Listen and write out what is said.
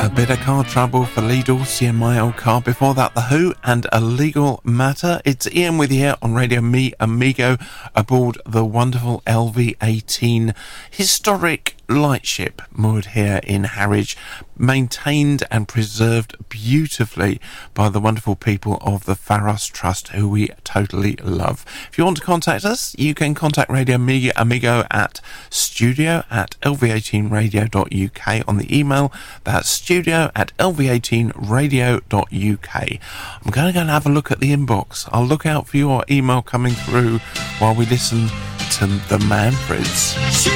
A bit of car trouble for Lee Dorsey and My Old Car. Before that, The Who and A Legal Matter. It's Ian with you here on Radio Me Amigo aboard the wonderful LV18 historic lightship moored here in Harwich, maintained and preserved beautifully by the wonderful people of the Pharos Trust, who we totally love. If you want to contact us, you can contact Radio Me Amigo at studio@lv18radio.uk on the email. That's studio@lv18radio.uk. I'm going to go and have a look at the inbox. I'll look out for your email coming through while we listen to the Manfreds.